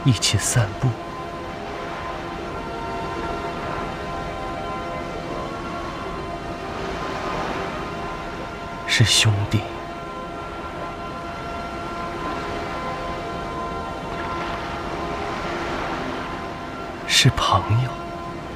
一起散步。是兄弟，是朋友。